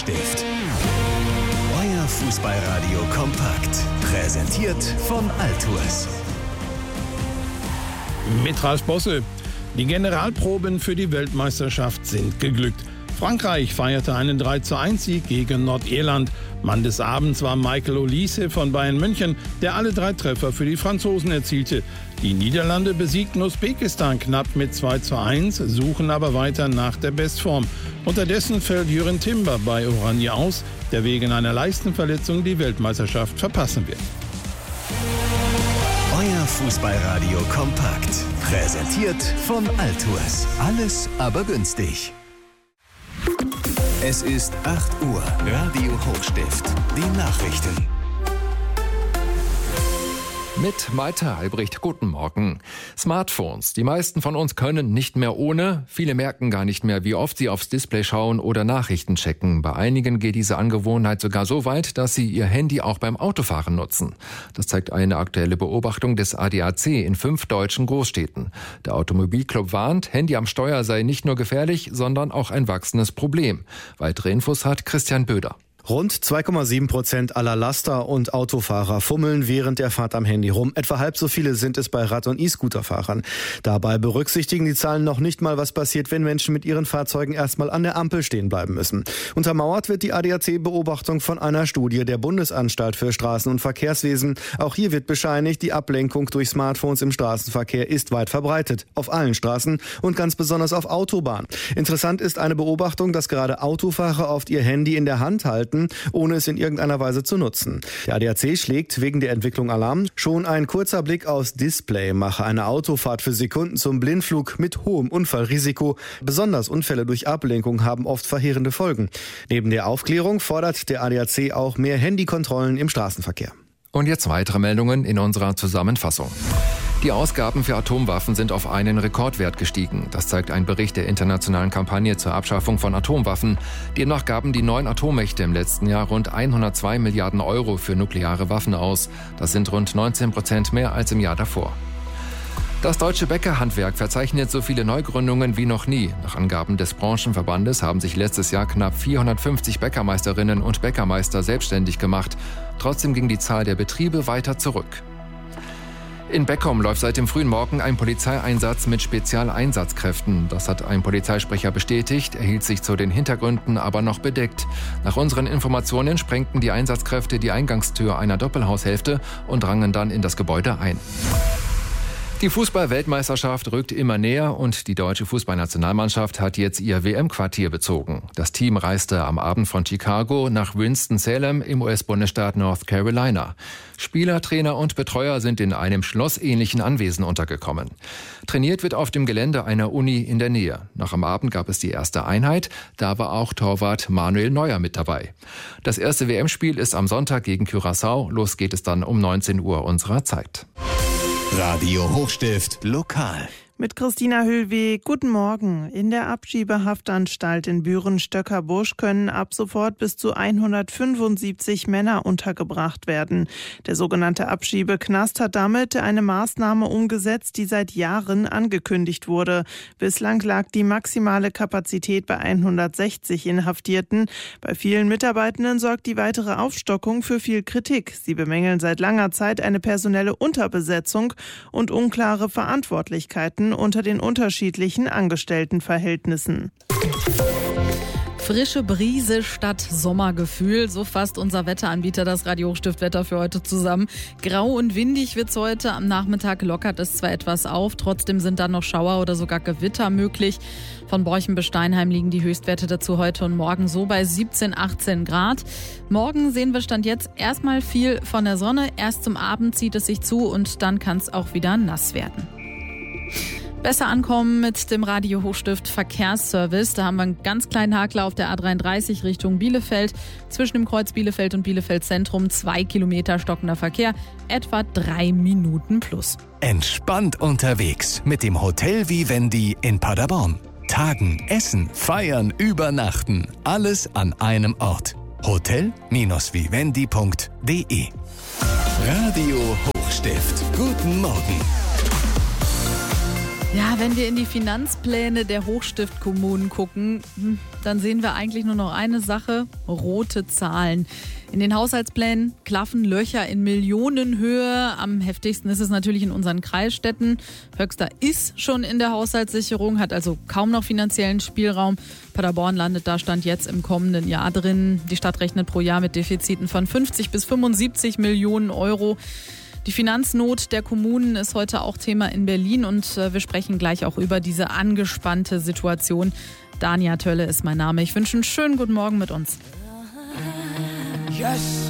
Hochstift. Euer Fußballradio kompakt. Präsentiert von Altours. Mit Ralf Bosse. Die Generalproben für die Weltmeisterschaft sind geglückt. Frankreich feierte einen 3:1-Sieg gegen Nordirland. Mann des Abends war Michael Olise von Bayern München, der alle 3 Treffer für die Franzosen erzielte. Die Niederlande besiegten Usbekistan knapp mit 2:1, suchen aber weiter nach der Bestform. Unterdessen fällt Jürgen Timber bei Oranje aus, der wegen einer Leistenverletzung die Weltmeisterschaft verpassen wird. Euer Fußballradio kompakt. Präsentiert von Altours. Alles aber günstig. Es ist 8 Uhr. Radio Hochstift. Die Nachrichten. Mit Malte Albrecht, guten Morgen. Smartphones. Die meisten von uns können nicht mehr ohne. Viele merken gar nicht mehr, wie oft sie aufs Display schauen oder Nachrichten checken. Bei einigen geht diese Angewohnheit sogar so weit, dass sie ihr Handy auch beim Autofahren nutzen. Das zeigt eine aktuelle Beobachtung des ADAC in 5 deutschen Großstädten. Der Automobilclub warnt, Handy am Steuer sei nicht nur gefährlich, sondern auch ein wachsendes Problem. Weitere Infos hat Christian Böder. Rund 2,7% aller Laster und Autofahrer fummeln während der Fahrt am Handy rum. Etwa halb so viele sind es bei Rad- und E-Scooterfahrern. Dabei berücksichtigen die Zahlen noch nicht mal, was passiert, wenn Menschen mit ihren Fahrzeugen erstmal an der Ampel stehen bleiben müssen. Untermauert wird die ADAC-Beobachtung von einer Studie der Bundesanstalt für Straßen- und Verkehrswesen. Auch hier wird bescheinigt, die Ablenkung durch Smartphones im Straßenverkehr ist weit verbreitet. Auf allen Straßen und ganz besonders auf Autobahnen. Interessant ist eine Beobachtung, dass gerade Autofahrer oft ihr Handy in der Hand halten, ohne es in irgendeiner Weise zu nutzen. Der ADAC schlägt wegen der Entwicklung Alarm. Schon ein kurzer Blick aufs Display mache eine Autofahrt für Sekunden zum Blindflug mit hohem Unfallrisiko. Besonders Unfälle durch Ablenkung haben oft verheerende Folgen. Neben der Aufklärung fordert der ADAC auch mehr Handykontrollen im Straßenverkehr. Und jetzt weitere Meldungen in unserer Zusammenfassung. Die Ausgaben für Atomwaffen sind auf einen Rekordwert gestiegen. Das zeigt ein Bericht der internationalen Kampagne zur Abschaffung von Atomwaffen. Demnach gaben die 9 Atommächte im letzten Jahr rund 102 Milliarden Euro für nukleare Waffen aus. Das sind rund 19% mehr als im Jahr davor. Das deutsche Bäckerhandwerk verzeichnet so viele Neugründungen wie noch nie. Nach Angaben des Branchenverbandes haben sich letztes Jahr knapp 450 Bäckermeisterinnen und Bäckermeister selbstständig gemacht. Trotzdem ging die Zahl der Betriebe weiter zurück. In Beckum läuft seit dem frühen Morgen ein Polizeieinsatz mit Spezialeinsatzkräften. Das hat ein Polizeisprecher bestätigt, er hielt sich zu den Hintergründen aber noch bedeckt. Nach unseren Informationen sprengten die Einsatzkräfte die Eingangstür einer Doppelhaushälfte und drangen dann in das Gebäude ein. Die Fußball-Weltmeisterschaft rückt immer näher und die deutsche Fußballnationalmannschaft hat jetzt ihr WM-Quartier bezogen. Das Team reiste am Abend von Chicago nach Winston-Salem im US-Bundesstaat North Carolina. Spieler, Trainer und Betreuer sind in einem schlossähnlichen Anwesen untergekommen. Trainiert wird auf dem Gelände einer Uni in der Nähe. Nach am Abend gab es die erste Einheit, da war auch Torwart Manuel Neuer mit dabei. Das erste WM-Spiel ist am Sonntag gegen Curaçao. Los geht es dann um 19 Uhr unserer Zeit. Radio Hochstift lokal. Mit Christina Höhlweg, guten Morgen. In der Abschiebehaftanstalt in Büren-Stöckerbusch können ab sofort bis zu 175 Männer untergebracht werden. Der sogenannte Abschiebeknast hat damit eine Maßnahme umgesetzt, die seit Jahren angekündigt wurde. Bislang lag die maximale Kapazität bei 160 Inhaftierten. Bei vielen Mitarbeitenden sorgt die weitere Aufstockung für viel Kritik. Sie bemängeln seit langer Zeit eine personelle Unterbesetzung und unklare Verantwortlichkeiten unter den unterschiedlichen Angestelltenverhältnissen. Frische Brise statt Sommergefühl, so fasst unser Wetteranbieter das Radio Hochstift Wetter für heute zusammen. Grau und windig wird's heute, am Nachmittag lockert es zwar etwas auf, trotzdem sind dann noch Schauer oder sogar Gewitter möglich. Von Borchen bis Steinheim liegen die Höchstwerte dazu heute und morgen so bei 17, 18 Grad. Morgen sehen wir Stand jetzt erstmal viel von der Sonne, erst zum Abend zieht es sich zu und dann kann es auch wieder nass werden. Besser ankommen mit dem Radio Hochstift Verkehrsservice. Da haben wir einen ganz kleinen Hakler auf der A33 Richtung Bielefeld. Zwischen dem Kreuz Bielefeld und Bielefeld Zentrum 2 Kilometer stockender Verkehr, etwa 3 Minuten plus. Entspannt unterwegs mit dem Hotel Vivendi in Paderborn. Tagen, essen, feiern, übernachten. Alles an einem Ort. Hotel-vivendi.de. Radio Hochstift. Guten Morgen. Ja, wenn wir in die Finanzpläne der Hochstiftkommunen gucken, dann sehen wir eigentlich nur noch eine Sache: rote Zahlen. In den Haushaltsplänen klaffen Löcher in Millionenhöhe. Am heftigsten ist es natürlich in unseren Kreisstädten. Höxter ist schon in der Haushaltssicherung, hat also kaum noch finanziellen Spielraum. Paderborn landet da Stand jetzt im kommenden Jahr drin. Die Stadt rechnet pro Jahr mit Defiziten von 50 bis 75 Millionen Euro. Die Finanznot der Kommunen ist heute auch Thema in Berlin und wir sprechen gleich auch über diese angespannte Situation. Dania Tölle ist mein Name. Ich wünsche einen schönen guten Morgen mit uns. Yes.